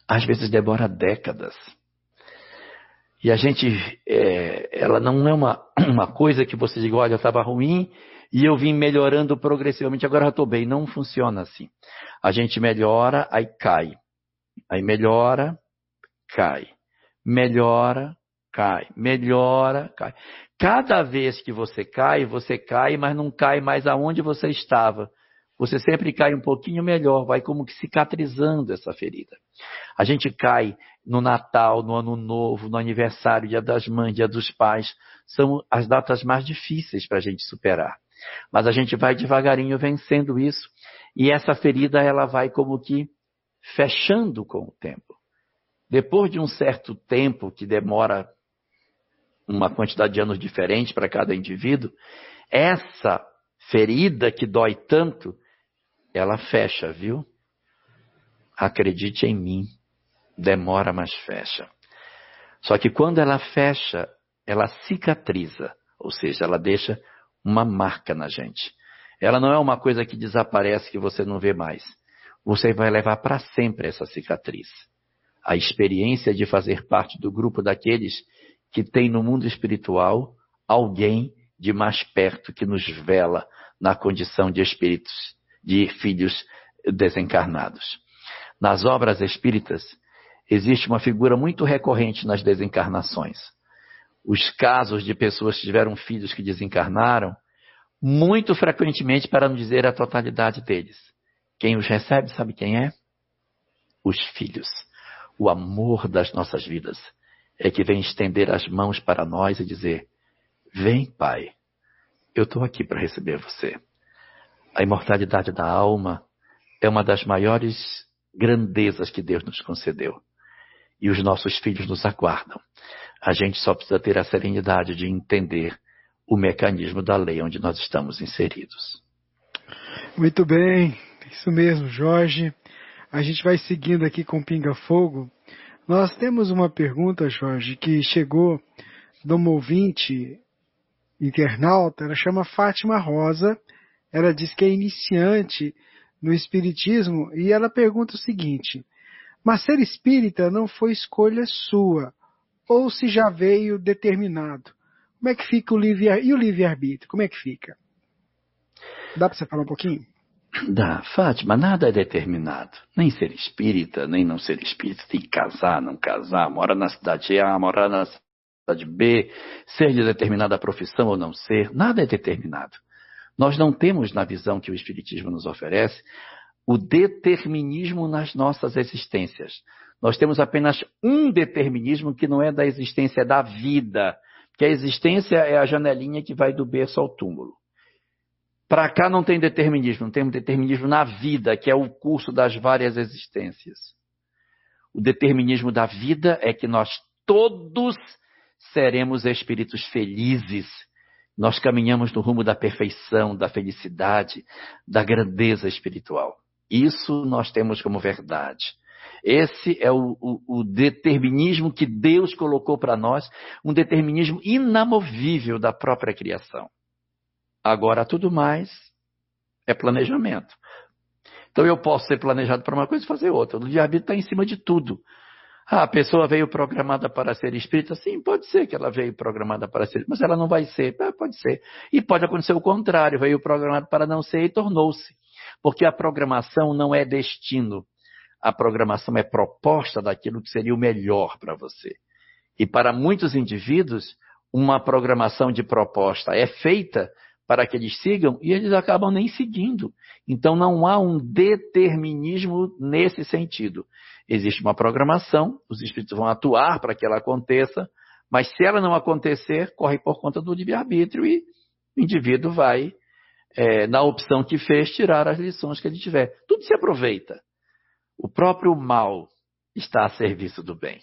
Às vezes demora décadas. E a gente, ela não é uma coisa que você diga, olha, eu estava ruim e eu vim melhorando progressivamente, agora eu estou bem. Não funciona assim. A gente melhora, aí cai. Aí melhora, cai. Melhora, cai. Melhora, cai. Cada vez que você cai, mas não cai mais aonde você estava. Você sempre cai um pouquinho melhor, vai como que cicatrizando essa ferida. A gente cai no Natal, no Ano Novo, no aniversário, Dia das Mães, Dia dos Pais. São as datas mais difíceis para a gente superar. Mas a gente vai devagarinho vencendo isso. E essa ferida, ela vai como que fechando com o tempo. Depois de um certo tempo, que demora uma quantidade de anos diferente para cada indivíduo, essa ferida que dói tanto, ela fecha, viu? Acredite em mim, demora, mas fecha. Só que quando ela fecha, ela cicatriza, ou seja, ela deixa uma marca na gente. Ela não é uma coisa que desaparece, que você não vê mais. Você vai levar para sempre essa cicatriz. A experiência de fazer parte do grupo daqueles que tem no mundo espiritual alguém de mais perto que nos vela na condição de espíritos, de filhos desencarnados. Nas obras espíritas, existe uma figura muito recorrente nas desencarnações. Os casos de pessoas que tiveram filhos que desencarnaram, muito frequentemente, para não dizer a totalidade deles. Quem os recebe, sabe quem é? Os filhos. O amor das nossas vidas é que vem estender as mãos para nós e dizer, vem, Pai, eu estou aqui para receber você. A imortalidade da alma é uma das maiores grandezas que Deus nos concedeu. E os nossos filhos nos aguardam. A gente só precisa ter a serenidade de entender o mecanismo da lei onde nós estamos inseridos. Muito bem, isso mesmo, Jorge. A gente vai seguindo aqui com Pinga Fogo. Nós temos uma pergunta, Jorge, que chegou de uma ouvinte internauta, ela chama Fátima Rosa, ela diz que é iniciante no Espiritismo e ela pergunta o seguinte, mas ser espírita não foi escolha sua, ou se já veio determinado? Como é que fica o livre-arbítrio? Como é que fica? Dá para você falar um pouquinho? Dá, Fátima, nada é determinado. Nem ser espírita, nem não ser espírita. Tem que casar, não casar, morar na cidade A, morar na cidade B, ser de determinada profissão ou não ser. Nada é determinado. Nós não temos, na visão que o Espiritismo nos oferece, o determinismo nas nossas existências. Nós temos apenas um determinismo que não é da existência, é da vida. Que a existência é a janelinha que vai do berço ao túmulo. Para cá não tem determinismo, não tem determinismo na vida, que é o curso das várias existências. O determinismo da vida é que nós todos seremos espíritos felizes. Nós caminhamos no rumo da perfeição, da felicidade, da grandeza espiritual. Isso nós temos como verdade. Esse é o determinismo que Deus colocou para nós, um determinismo inamovível da própria criação. Agora, tudo mais é planejamento. Então, eu posso ser planejado para uma coisa e fazer outra. O livre-arbítrio está em cima de tudo. A pessoa veio programada para ser espírita? Sim, pode ser que ela veio programada para ser, mas ela não vai ser. Pode ser. E pode acontecer o contrário, veio programada para não ser e tornou-se. Porque a programação não é destino. A programação é proposta daquilo que seria o melhor para você. E para muitos indivíduos, uma programação de proposta é feita para que eles sigam, e eles acabam nem seguindo. Então não há um determinismo nesse sentido. Existe uma programação, os espíritos vão atuar para que ela aconteça, mas se ela não acontecer, corre por conta do livre-arbítrio e o indivíduo vai, na opção que fez, tirar as lições que ele tiver. Tudo se aproveita. O próprio mal está a serviço do bem.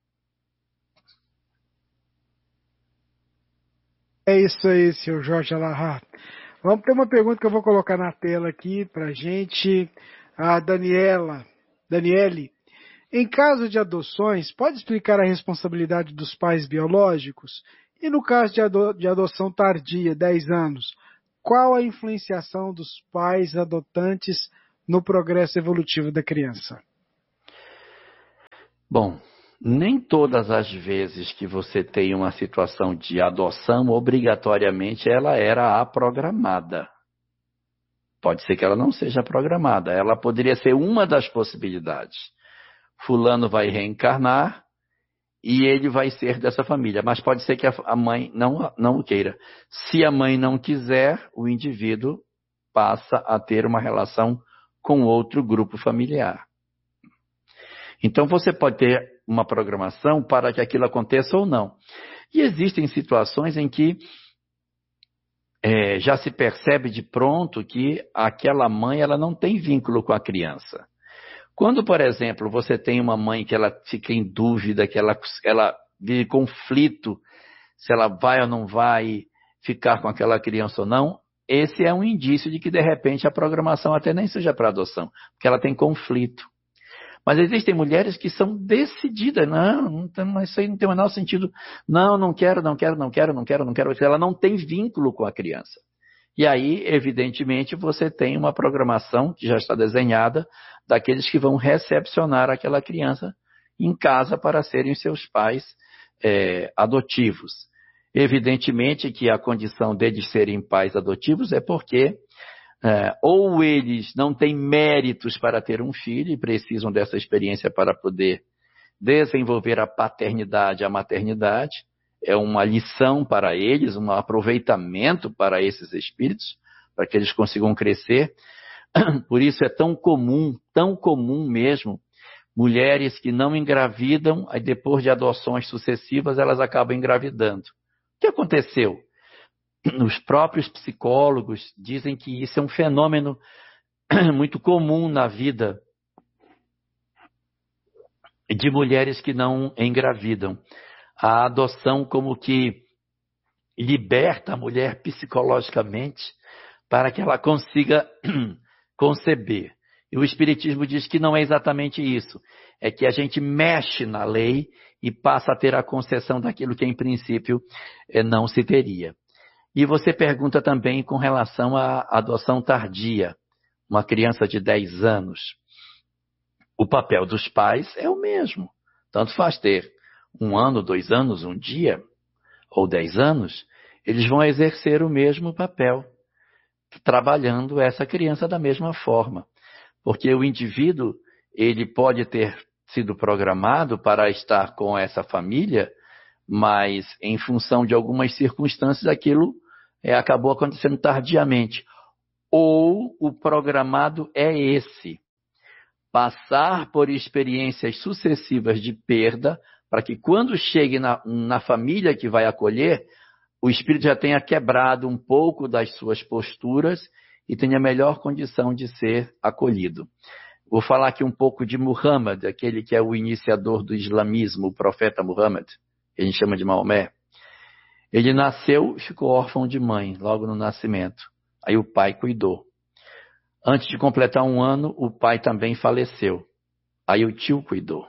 É isso aí, senhor Jorge Alahá. Vamos ter uma pergunta que eu vou colocar na tela aqui para gente. A Daniele, em caso de adoções, pode explicar a responsabilidade dos pais biológicos? E no caso de adoção tardia, 10 anos, qual a influenciação dos pais adotantes no progresso evolutivo da criança? Bom, nem todas as vezes que você tem uma situação de adoção, obrigatoriamente ela era a programada. Pode ser que ela não seja programada. Ela poderia ser uma das possibilidades. Fulano vai reencarnar e ele vai ser dessa família. Mas pode ser que a mãe não o queira. Se a mãe não quiser, o indivíduo passa a ter uma relação com outro grupo familiar. Então você pode ter uma programação para que aquilo aconteça ou não. E existem situações em que já se percebe de pronto que aquela mãe ela não tem vínculo com a criança. Quando, por exemplo, você tem uma mãe que ela fica em dúvida, que ela vive conflito, se ela vai ou não vai ficar com aquela criança ou não, esse é um indício de que, de repente, a programação até nem seja para adoção, porque ela tem conflito. Mas existem mulheres que são decididas, mas isso aí não tem o menor sentido. Não quero, ela não tem vínculo com a criança. E aí, evidentemente, você tem uma programação que já está desenhada daqueles que vão recepcionar aquela criança em casa para serem seus pais adotivos. Evidentemente que a condição deles serem pais adotivos é porque ou eles não têm méritos para ter um filho e precisam dessa experiência para poder desenvolver a paternidade e a maternidade, é uma lição para eles, um aproveitamento para esses espíritos, para que eles consigam crescer. Por isso é tão comum mesmo, mulheres que não engravidam, aí depois de adoções sucessivas elas acabam engravidando. O que aconteceu? Os próprios psicólogos dizem que isso é um fenômeno muito comum na vida de mulheres que não engravidam. A adoção como que liberta a mulher psicologicamente para que ela consiga conceber. E o Espiritismo diz que não é exatamente isso. É que a gente mexe na lei e passa a ter a concessão daquilo que em princípio não se teria. E você pergunta também com relação à adoção tardia, uma criança de 10 anos. O papel dos pais é o mesmo. Tanto faz ter 1 ano, 2 anos, 1 dia, ou 10 anos, eles vão exercer o mesmo papel, trabalhando essa criança da mesma forma. Porque o indivíduo, ele pode ter sido programado para estar com essa família, mas em função de algumas circunstâncias aquilo acabou acontecendo tardiamente. Ou o programado é esse, passar por experiências sucessivas de perda, para que quando chegue na família que vai acolher, o espírito já tenha quebrado um pouco das suas posturas e tenha melhor condição de ser acolhido. Vou falar aqui um pouco de Muhammad, aquele que é o iniciador do islamismo, o profeta Muhammad, que a gente chama de Maomé. Ele nasceu e ficou órfão de mãe, logo no nascimento. Aí o pai cuidou. Antes de completar 1 ano, o pai também faleceu. Aí o tio cuidou.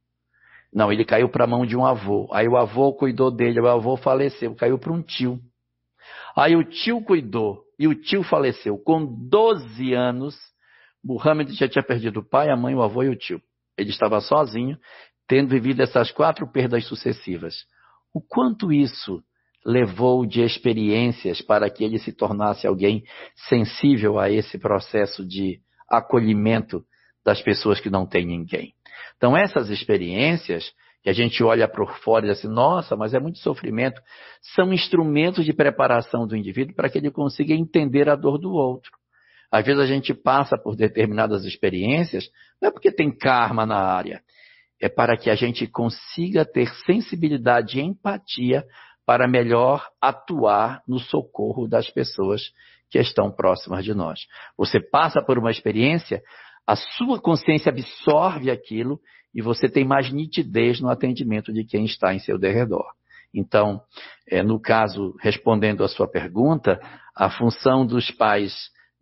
Não, ele caiu para a mão de um avô. Aí o avô cuidou dele, o avô faleceu, caiu para um tio. Aí o tio cuidou e o tio faleceu. Com 12 anos, Muhammad já tinha perdido o pai, a mãe, o avô e o tio. Ele estava sozinho, tendo vivido essas 4 perdas sucessivas. O quanto isso levou de experiências para que ele se tornasse alguém sensível a esse processo de acolhimento das pessoas que não têm ninguém. Então essas experiências, que a gente olha por fora e diz assim, nossa, mas é muito sofrimento, são instrumentos de preparação do indivíduo para que ele consiga entender a dor do outro. Às vezes a gente passa por determinadas experiências, não é porque tem karma na área, é para que a gente consiga ter sensibilidade e empatia para melhor atuar no socorro das pessoas que estão próximas de nós. Você passa por uma experiência, a sua consciência absorve aquilo e você tem mais nitidez no atendimento de quem está em seu derredor. Então, no caso, respondendo à sua pergunta, a função dos pais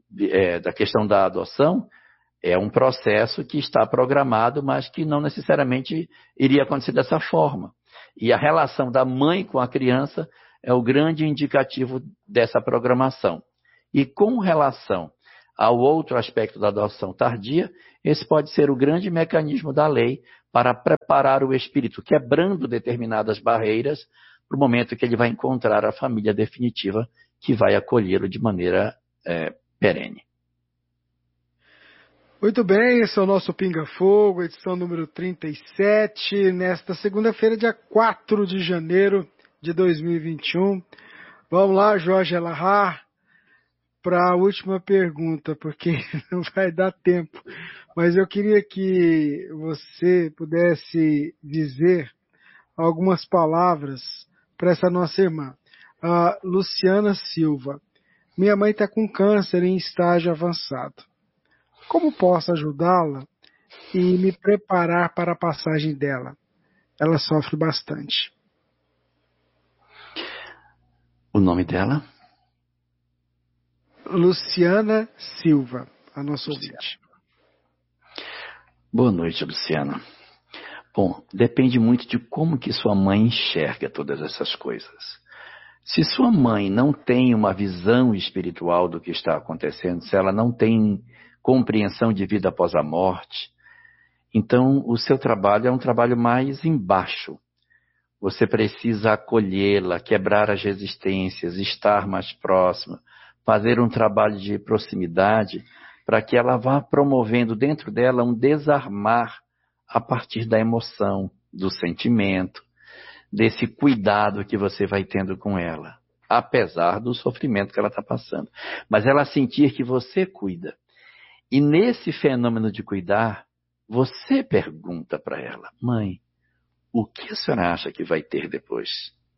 da questão da adoção é um processo que está programado, mas que não necessariamente iria acontecer dessa forma. E a relação da mãe com a criança é o grande indicativo dessa programação. E com relação ao outro aspecto da adoção tardia, esse pode ser o grande mecanismo da lei para preparar o espírito, quebrando determinadas barreiras para o momento que ele vai encontrar a família definitiva que vai acolhê-lo de maneira perene. Muito bem, esse é o nosso Pinga Fogo, edição número 37, nesta segunda-feira, dia 4 de janeiro de 2021. Vamos lá, Jorge Elahá, para a última pergunta, porque não vai dar tempo. Mas eu queria que você pudesse dizer algumas palavras para essa nossa irmã, a Luciana Silva. Minha mãe está com câncer em estágio avançado. Como posso ajudá-la e me preparar para a passagem dela? Ela sofre bastante. O nome dela? Luciana Silva, a nossa ouvinte. Boa noite, Luciana. Bom, depende muito de como que sua mãe enxerga todas essas coisas. Se sua mãe não tem uma visão espiritual do que está acontecendo, se ela não tem compreensão de vida após a morte, então o seu trabalho é um trabalho mais embaixo. Você precisa acolhê-la, quebrar as resistências, estar mais próxima, fazer um trabalho de proximidade para que ela vá promovendo dentro dela um desarmar a partir da emoção, do sentimento, desse cuidado que você vai tendo com ela, apesar do sofrimento que ela está passando. Mas ela sentir que você cuida. E nesse fenômeno de cuidar, você pergunta para ela, mãe, o que a senhora acha que vai ter depois?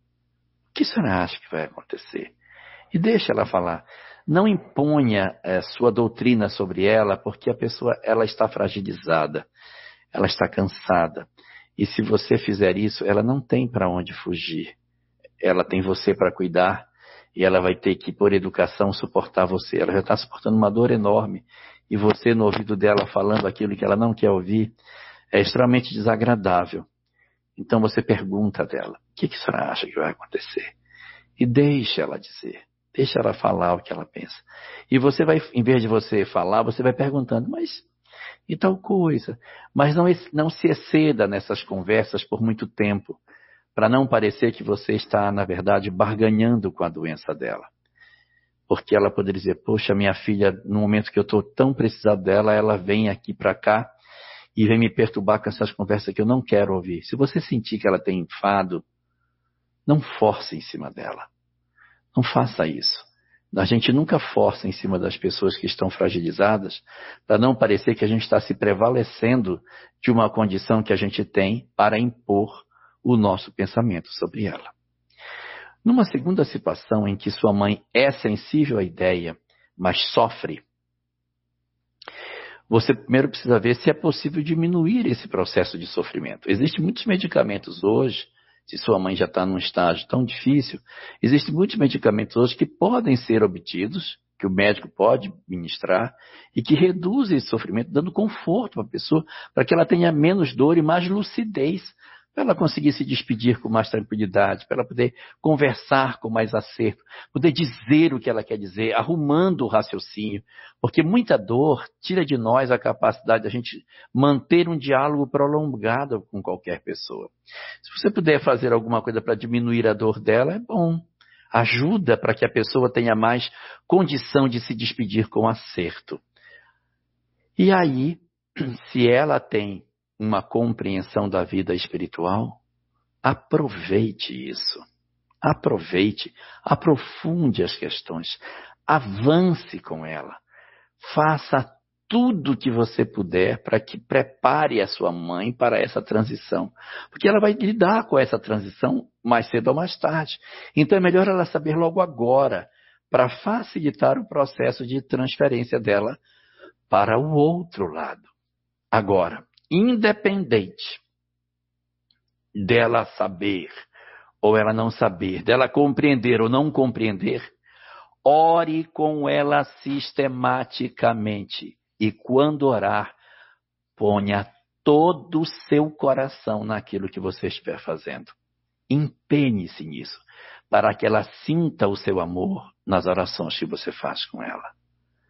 O que a senhora acha que vai acontecer? E deixa ela falar. Não imponha sua doutrina sobre ela, porque a pessoa ela está fragilizada, ela está cansada. E se você fizer isso, ela não tem para onde fugir. Ela tem você para cuidar e ela vai ter que, por educação, suportar você. Ela já está suportando uma dor enorme. E você, no ouvido dela, falando aquilo que ela não quer ouvir, é extremamente desagradável. Então você pergunta dela, o que a senhora acha que vai acontecer? E deixa ela dizer, deixa ela falar o que ela pensa. E você vai, em vez de você falar, você vai perguntando, mas e tal coisa? Mas não se exceda nessas conversas por muito tempo, para não parecer que você está, na verdade, barganhando com a doença dela. Porque ela poderia dizer, poxa, minha filha, no momento que eu estou tão precisado dela, ela vem aqui para cá e vem me perturbar com essas conversas que eu não quero ouvir. Se você sentir que ela tem enfado, não force em cima dela. Não faça isso. A gente nunca força em cima das pessoas que estão fragilizadas, para não parecer que a gente está se prevalecendo de uma condição que a gente tem para impor o nosso pensamento sobre ela. Numa segunda situação em que sua mãe é sensível à ideia, mas sofre, você primeiro precisa ver se é possível diminuir esse processo de sofrimento. Existem muitos medicamentos hoje, se sua mãe já está num estágio tão difícil, existem muitos medicamentos hoje que podem ser obtidos, que o médico pode ministrar, e que reduzem esse sofrimento, dando conforto para a pessoa, para que ela tenha menos dor e mais lucidez, para ela conseguir se despedir com mais tranquilidade, para ela poder conversar com mais acerto, poder dizer o que ela quer dizer, arrumando o raciocínio, porque muita dor tira de nós a capacidade de a gente manter um diálogo prolongado com qualquer pessoa. Se você puder fazer alguma coisa para diminuir a dor dela, é bom. Ajuda para que a pessoa tenha mais condição de se despedir com acerto. E aí, se ela tem uma compreensão da vida espiritual, aproveite isso. Aproveite, aprofunde as questões, avance com ela. Faça tudo o que você puder para que prepare a sua mãe para essa transição. Porque ela vai lidar com essa transição mais cedo ou mais tarde. Então é melhor ela saber logo agora, para facilitar o processo de transferência dela para o outro lado. Agora, independente dela saber ou ela não saber, dela compreender ou não compreender, ore com ela sistematicamente. E quando orar, ponha todo o seu coração naquilo que você estiver fazendo. Empenhe-se nisso, para que ela sinta o seu amor nas orações que você faz com ela.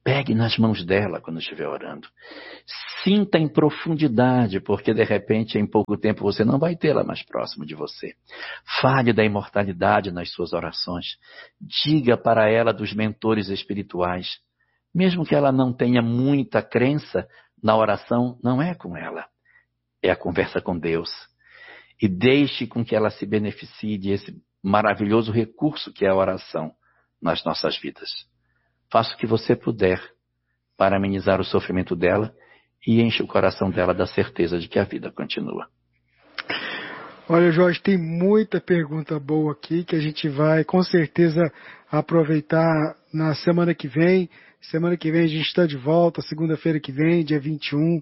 Pegue nas mãos dela quando estiver orando. Sinta em profundidade, porque de repente em pouco tempo você não vai tê-la mais próximo de você. Fale da imortalidade nas suas orações. Diga para ela dos mentores espirituais. Mesmo que ela não tenha muita crença na oração, não é com ela. É a conversa com Deus. E deixe com que ela se beneficie desse maravilhoso recurso que é a oração nas nossas vidas. Faça o que você puder para amenizar o sofrimento dela e enche o coração dela da certeza de que a vida continua. Olha, Jorge, tem muita pergunta boa aqui que a gente vai com certeza aproveitar na semana que vem. Semana que vem a gente está de volta, segunda-feira que vem, dia 21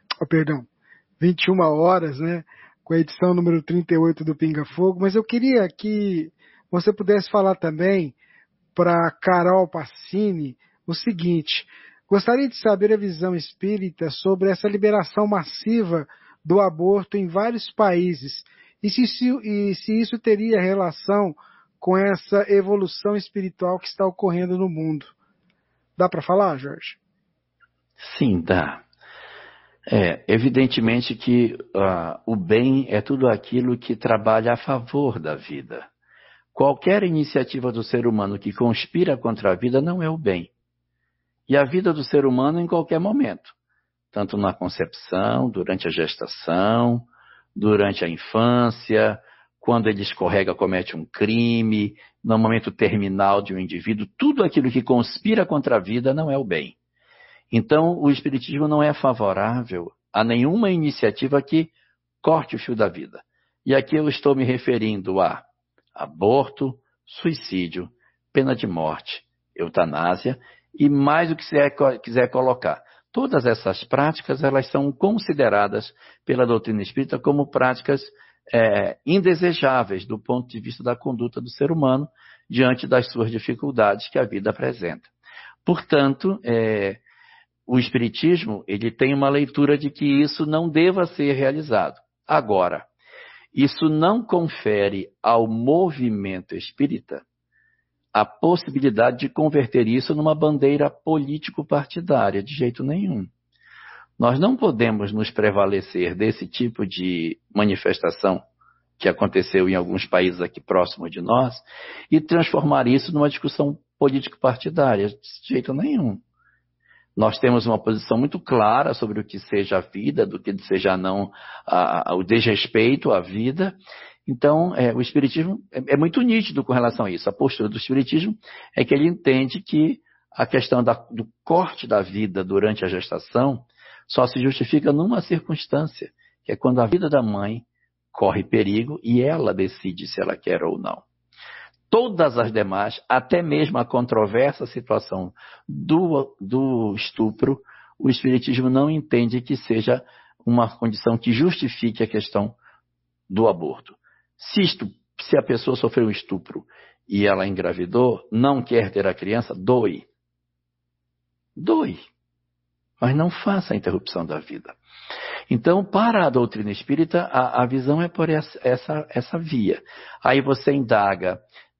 horas, né? Com a edição número 38 do Pinga Fogo. Mas eu queria que você pudesse falar também para Carol Passini o seguinte: gostaria de saber a visão espírita sobre essa liberação massiva do aborto em vários países e se isso teria relação com essa evolução espiritual que está ocorrendo no mundo. Dá para falar, Jorge? Sim, dá. Evidentemente que o bem é tudo aquilo que trabalha a favor da vida. Qualquer iniciativa do ser humano que conspira contra a vida não é o bem. E a vida do ser humano em qualquer momento, tanto na concepção, durante a gestação, durante a infância, quando ele escorrega, comete um crime, no momento terminal de um indivíduo, tudo aquilo que conspira contra a vida não é o bem. Então, o Espiritismo não é favorável a nenhuma iniciativa que corte o fio da vida. E aqui eu estou me referindo a aborto, suicídio, pena de morte, eutanásia e mais o que você quiser colocar. Todas essas práticas, elas são consideradas pela doutrina espírita como práticas indesejáveis do ponto de vista da conduta do ser humano diante das suas dificuldades que a vida apresenta. Portanto, o Espiritismo ele tem uma leitura de que isso não deva ser realizado. Agora, isso não confere ao movimento espírita a possibilidade de converter isso numa bandeira político-partidária, de jeito nenhum. Nós não podemos nos prevalecer desse tipo de manifestação que aconteceu em alguns países aqui próximos de nós e transformar isso numa discussão político-partidária, de jeito nenhum. Nós temos uma posição muito clara sobre o que seja a vida, do que seja não o desrespeito à vida. Então, o Espiritismo é muito nítido com relação a isso. A postura do Espiritismo é que ele entende que a questão do corte da vida durante a gestação só se justifica numa circunstância, que é quando a vida da mãe corre perigo e ela decide se ela quer ou não. Todas as demais, até mesmo a controversa situação do estupro, o Espiritismo não entende que seja uma condição que justifique a questão do aborto. Se a pessoa sofreu um estupro e ela engravidou, não quer ter a criança, doe. Doe. Mas não faça a interrupção da vida. Então, para a doutrina espírita, a visão é por essa via. Aí você indaga,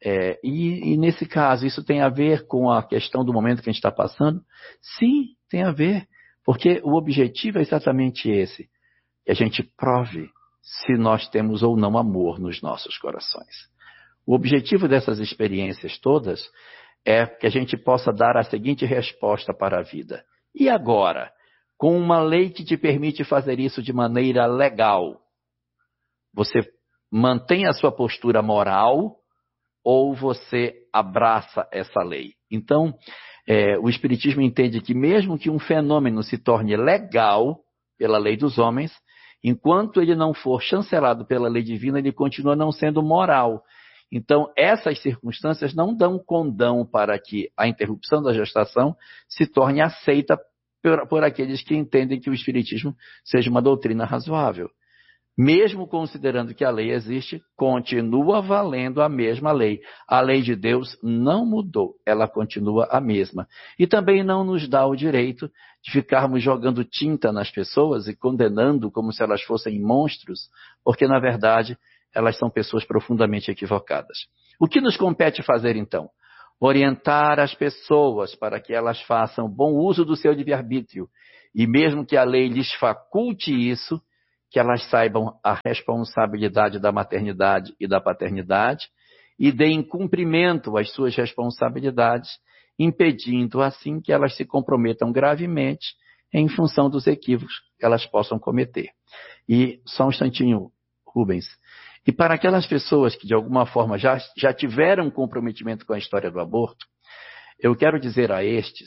e nesse caso, isso tem a ver com a questão do momento que a gente está passando? Sim, tem a ver, porque o objetivo é exatamente esse, que a gente prove se nós temos ou não amor nos nossos corações. O objetivo dessas experiências todas é que a gente possa dar a seguinte resposta para a vida. E agora? Com uma lei que te permite fazer isso de maneira legal, você mantém a sua postura moral ou você abraça essa lei? Então, o Espiritismo entende que mesmo que um fenômeno se torne legal pela lei dos homens, enquanto ele não for chancelado pela lei divina, ele continua não sendo moral. Então, essas circunstâncias não dão condão para que a interrupção da gestação se torne aceita por aqueles que entendem que o Espiritismo seja uma doutrina razoável. Mesmo considerando que a lei existe, continua valendo a mesma lei. A lei de Deus não mudou, ela continua a mesma. E também não nos dá o direito de ficarmos jogando tinta nas pessoas e condenando como se elas fossem monstros, porque, na verdade, elas são pessoas profundamente equivocadas. O que nos compete fazer, então? orientar as pessoas para que elas façam bom uso do seu livre-arbítrio, e mesmo que a lei lhes faculte isso, que elas saibam a responsabilidade da maternidade e da paternidade e deem cumprimento às suas responsabilidades, impedindo assim que elas se comprometam gravemente em função dos equívocos que elas possam cometer. E só um instantinho, Rubens. E para aquelas pessoas que de alguma forma já tiveram comprometimento com a história do aborto, eu quero dizer a estes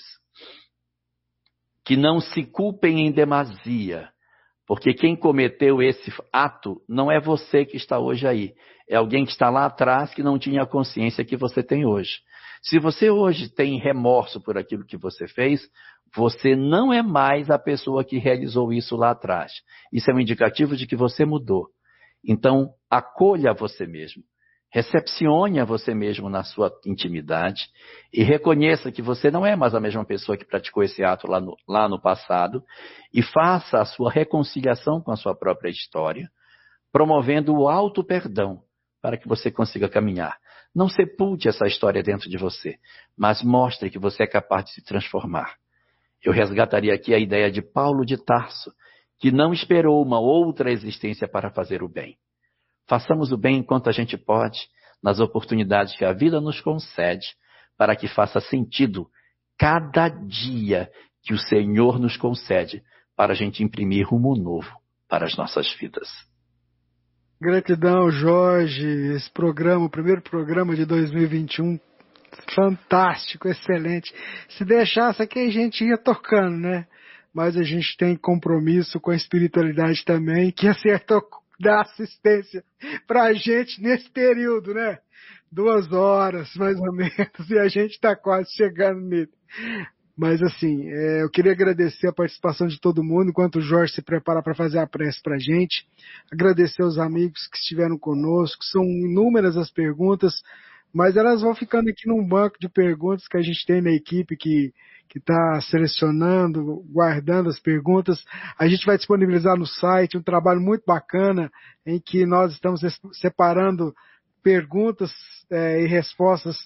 que não se culpem em demasia, porque quem cometeu esse ato não é você que está hoje aí. É alguém que está lá atrás que não tinha a consciência que você tem hoje. Se você hoje tem remorso por aquilo que você fez, você não é mais a pessoa que realizou isso lá atrás. Isso é um indicativo de que você mudou. Então, acolha você mesmo. Recepcione a você mesmo na sua intimidade e reconheça que você não é mais a mesma pessoa que praticou esse ato lá no passado e faça a sua reconciliação com a sua própria história, promovendo o auto-perdão para que você consiga caminhar. Não sepulte essa história dentro de você, mas mostre que você é capaz de se transformar. Eu resgataria aqui a ideia de Paulo de Tarso, que não esperou uma outra existência para fazer o bem. Façamos o bem enquanto a gente pode, nas oportunidades que a vida nos concede, para que faça sentido cada dia que o Senhor nos concede, para a gente imprimir rumo novo para as nossas vidas. Gratidão, Jorge. Esse programa, o primeiro programa de 2021, fantástico, excelente. Se deixasse aqui a gente ia tocando, né? Mas a gente tem compromisso com a espiritualidade também, que acertou dar assistência pra gente nesse período, né? 2 horas, mais ou menos, e a gente está quase chegando nele. Mas assim, eu queria agradecer a participação de todo mundo, enquanto o Jorge se prepara para fazer a prece para a gente. Agradecer aos amigos que estiveram conosco. São inúmeras as perguntas, mas elas vão ficando aqui num banco de perguntas que a gente tem na equipe que está selecionando, guardando as perguntas. A gente vai disponibilizar no site um trabalho muito bacana em que nós estamos separando perguntas e respostas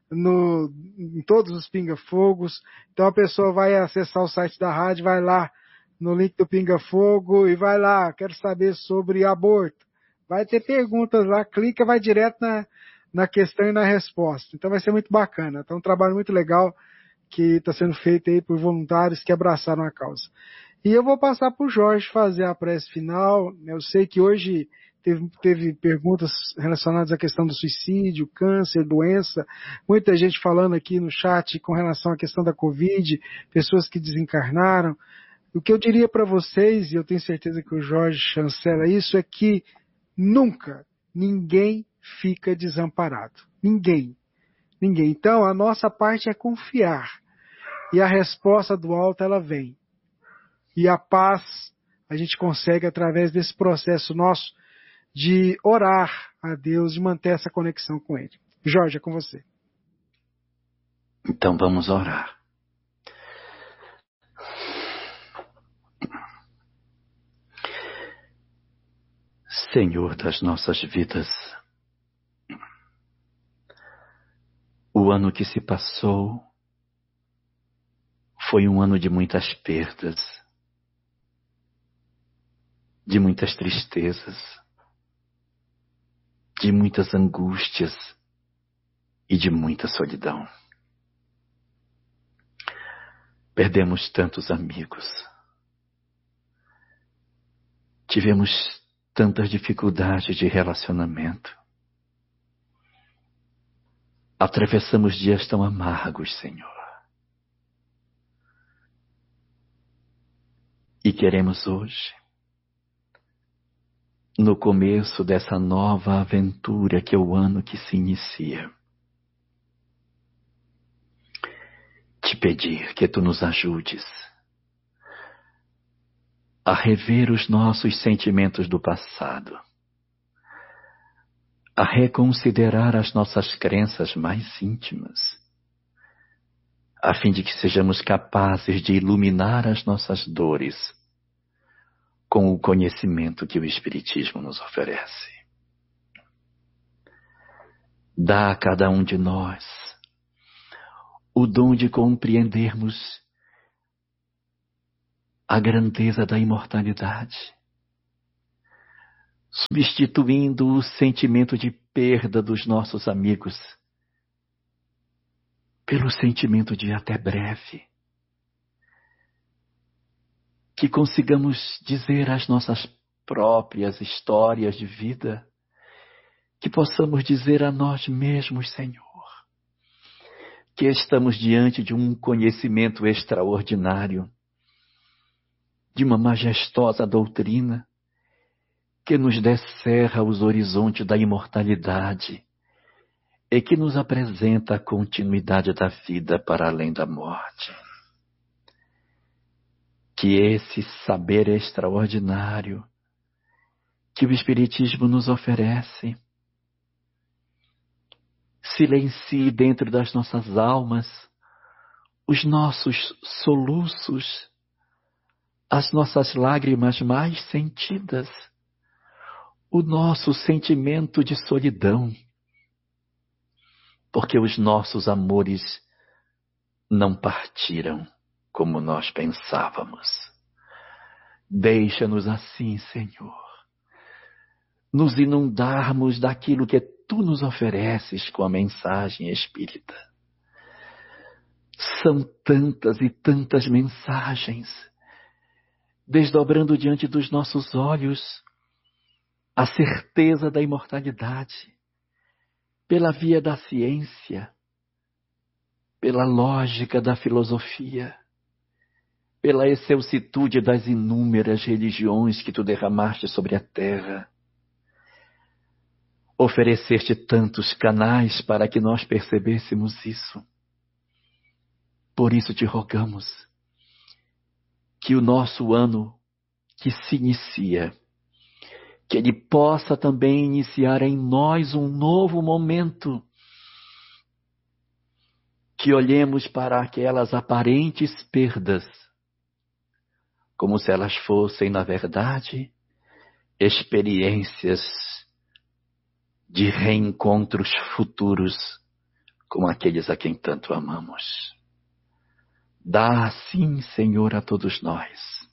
em todos os pinga-fogos. Então a pessoa vai acessar o site da rádio, vai lá no link do pinga-fogo e vai lá, quero saber sobre aborto. Vai ter perguntas lá, clica, vai direto na questão e na resposta. Então vai ser muito bacana. Então um trabalho muito legal que está sendo feito aí por voluntários que abraçaram a causa. E eu vou passar para o Jorge fazer a prece final. Eu sei que hoje teve perguntas relacionadas à questão do suicídio, câncer, doença, muita gente falando aqui no chat com relação à questão da Covid, pessoas que desencarnaram. O que eu diria para vocês, e eu tenho certeza que o Jorge chancela isso, é que nunca ninguém fica desamparado. Ninguém. Então, a nossa parte é confiar. E a resposta do alto, ela vem. E a paz, a gente consegue através desse processo nosso de orar a Deus, de manter essa conexão com Ele. Jorge, é com você. Então vamos orar. Senhor das nossas vidas, o ano que se passou foi um ano de muitas perdas, de muitas tristezas, de muitas angústias e de muita solidão. Perdemos tantos amigos. Tivemos tantas dificuldades de relacionamento. Atravessamos dias tão amargos, Senhor. E queremos hoje, no começo dessa nova aventura que é o ano que se inicia, te pedir que tu nos ajudes a rever os nossos sentimentos do passado, a reconsiderar as nossas crenças mais íntimas, a fim de que sejamos capazes de iluminar as nossas dores com o conhecimento que o Espiritismo nos oferece. Dá a cada um de nós o dom de compreendermos a grandeza da imortalidade, substituindo o sentimento de perda dos nossos amigos pelo sentimento de até breve. Que consigamos dizer as nossas próprias histórias de vida, que possamos dizer a nós mesmos, Senhor, que estamos diante de um conhecimento extraordinário, de uma majestosa doutrina que nos descerra os horizontes da imortalidade e que nos apresenta a continuidade da vida para além da morte. Que esse saber extraordinário que o Espiritismo nos oferece silencie dentro das nossas almas os nossos soluços, as nossas lágrimas mais sentidas, o nosso sentimento de solidão, porque os nossos amores não partiram como nós pensávamos. Deixa-nos assim, Senhor, nos inundarmos daquilo que Tu nos ofereces com a mensagem espírita. São tantas e tantas mensagens, desdobrando diante dos nossos olhos a certeza da imortalidade, pela via da ciência, pela lógica da filosofia, pela excelsitude das inúmeras religiões que Tu derramaste sobre a terra. Ofereceste tantos canais para que nós percebêssemos isso. Por isso te rogamos que o nosso ano que se inicia, que ele possa também iniciar em nós um novo momento, que olhemos para aquelas aparentes perdas como se elas fossem, na verdade, experiências de reencontros futuros com aqueles a quem tanto amamos. Dá assim, Senhor, a todos nós,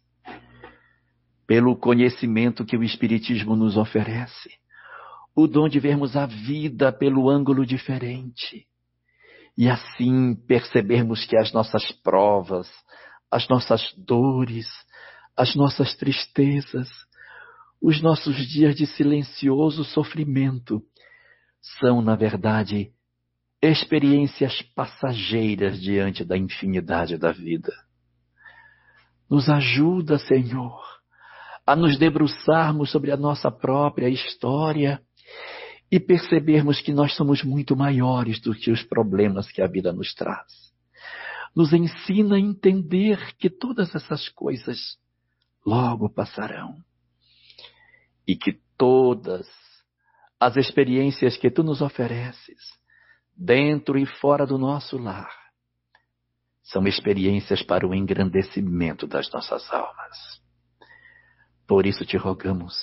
pelo conhecimento que o Espiritismo nos oferece, o dom de vermos a vida pelo ângulo diferente, e assim percebermos que as nossas provas, as nossas dores, as nossas tristezas, os nossos dias de silencioso sofrimento são, na verdade, experiências passageiras diante da infinidade da vida. Nos ajuda, Senhor, a nos debruçarmos sobre a nossa própria história e percebermos que nós somos muito maiores do que os problemas que a vida nos traz. Nos ensina a entender que todas essas coisas logo passarão e que todas as experiências que Tu nos ofereces, dentro e fora do nosso lar, são experiências para o engrandecimento das nossas almas. Por isso te rogamos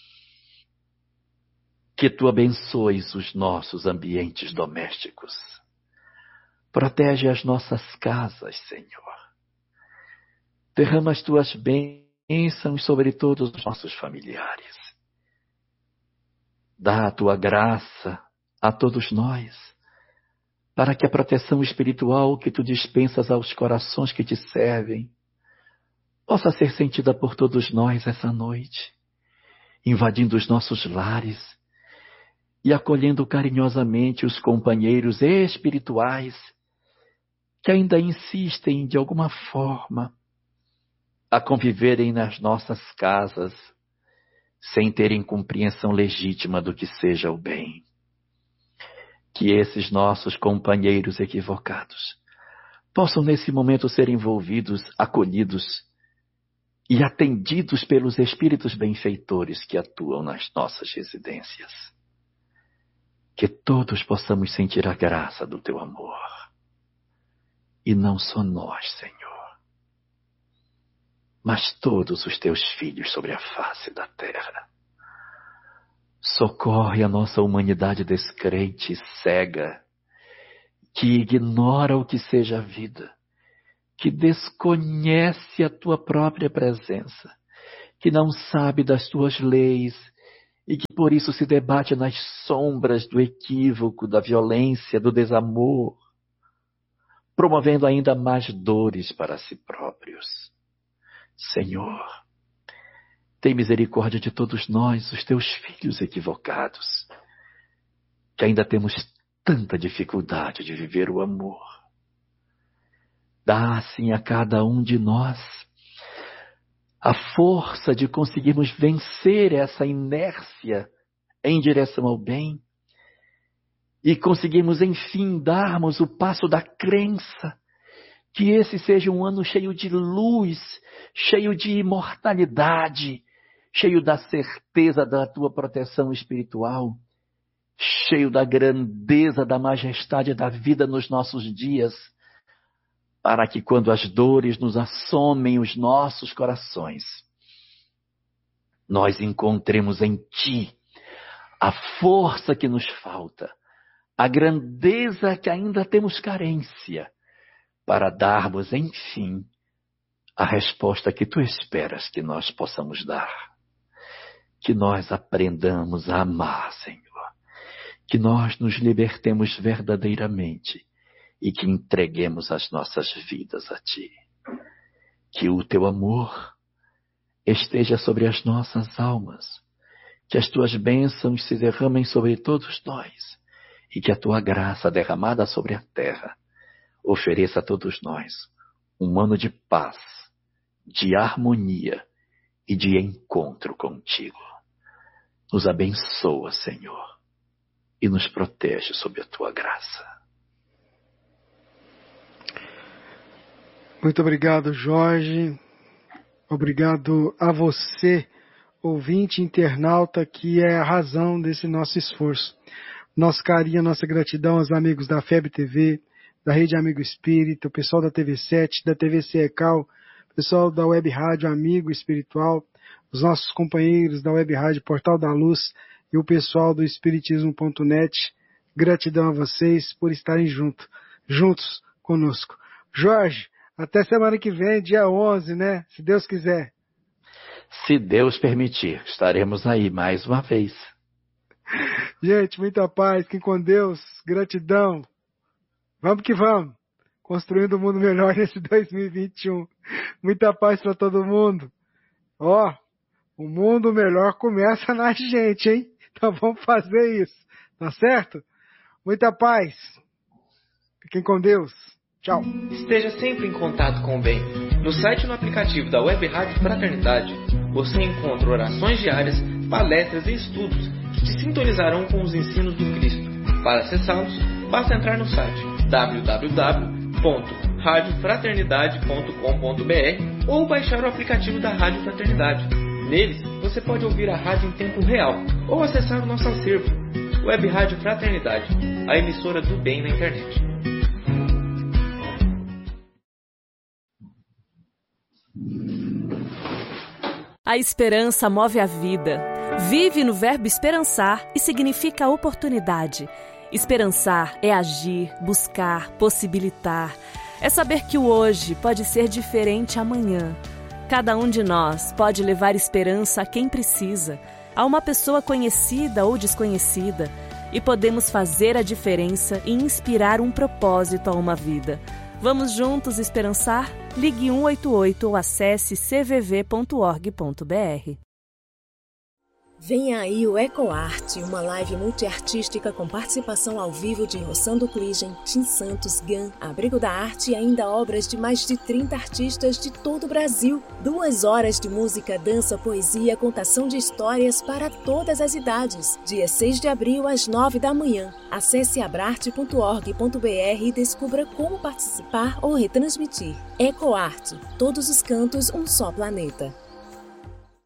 que Tu abençoes os nossos ambientes domésticos. Protege as nossas casas, Senhor. Derrama as Tuas bênçãos sobre todos os nossos familiares. Dá a Tua graça a todos nós, para que a proteção espiritual que Tu dispensas aos corações que Te servem possa ser sentida por todos nós essa noite, invadindo os nossos lares e acolhendo carinhosamente os companheiros espirituais que ainda insistem de alguma forma a conviverem nas nossas casas sem terem compreensão legítima do que seja o bem. Que esses nossos companheiros equivocados possam nesse momento ser envolvidos, acolhidos e atendidos pelos espíritos benfeitores que atuam nas nossas residências. Que todos possamos sentir a graça do Teu amor. E não só nós, Senhor, mas todos os Teus filhos sobre a face da terra. Socorre a nossa humanidade descrente e cega que ignora o que seja a vida, que desconhece a tua própria presença, que não sabe das tuas leis e que por isso se debate nas sombras do equívoco, da violência, do desamor, promovendo ainda mais dores para si próprios. Senhor, tem misericórdia de todos nós, os teus filhos equivocados, que ainda temos tanta dificuldade de viver o amor. Dá, assim, a cada um de nós a força de conseguirmos vencer essa inércia em direção ao bem e conseguirmos, enfim, darmos o passo da crença, que esse seja um ano cheio de luz, cheio de imortalidade, cheio da certeza da tua proteção espiritual, cheio da grandeza, da majestade da vida nos nossos dias, para que quando as dores nos assomem os nossos corações, nós encontremos em Ti a força que nos falta, a grandeza que ainda temos carência, para darmos, enfim, a resposta que Tu esperas que nós possamos dar. Que nós aprendamos a amar, Senhor. Que nós nos libertemos verdadeiramente e que entreguemos as nossas vidas a Ti. Que o Teu amor esteja sobre as nossas almas, que as Tuas bênçãos se derramem sobre todos nós e que a Tua graça derramada sobre a terra ofereça a todos nós um ano de paz, de harmonia e de encontro contigo. Nos abençoa, Senhor, e nos protege sob a Tua graça. Muito obrigado, Jorge. Obrigado a você, ouvinte, internauta, que é a razão desse nosso esforço. Nosso carinho, nossa gratidão aos amigos da FEB TV, da Rede Amigo Espírita, o pessoal da TV 7, da TV CECAL, o pessoal da Web Rádio Amigo Espiritual, os nossos companheiros da Web Rádio Portal da Luz e o pessoal do Espiritismo.net. Gratidão a vocês por estarem juntos conosco. Jorge, até semana que vem, dia 11, né? Se Deus quiser. Se Deus permitir, estaremos aí mais uma vez. Gente, muita paz, fiquem com Deus, gratidão. Vamos que vamos, construindo um mundo melhor nesse 2021. Muita paz para todo mundo. Ó, o mundo melhor começa na gente, hein? Então vamos fazer isso, tá certo? Muita paz. Fiquem com Deus. Tchau. Esteja sempre em contato com o bem. No site e no aplicativo da Web Rádio Fraternidade, você encontra orações diárias, palestras e estudos que te sintonizarão com os ensinos do Cristo. Para acessá-los, basta entrar no site www.radiofraternidade.com.br ou baixar o aplicativo da Rádio Fraternidade. Neles, você pode ouvir a rádio em tempo real ou acessar o nosso acervo. Web Rádio Fraternidade, a emissora do bem na internet. A esperança move a vida. Vive no verbo esperançar e significa oportunidade. Esperançar é agir, buscar, possibilitar. É saber que o hoje pode ser diferente amanhã. Cada um de nós pode levar esperança a quem precisa, a uma pessoa conhecida ou desconhecida, e podemos fazer a diferença e inspirar um propósito a uma vida. Vamos juntos esperançar? Ligue 188 ou acesse cvv.org.br. Venha aí o EcoArte, uma live multiartística com participação ao vivo de Rossando Cligem, Tim Santos, GAN, Abrigo da Arte e ainda obras de mais de 30 artistas de todo o Brasil. 2 horas de música, dança, poesia, contação de histórias para todas as idades. Dia 6 de abril, às 9 da manhã. Acesse abrarte.org.br e descubra como participar ou retransmitir. EcoArte, todos os cantos, um só planeta.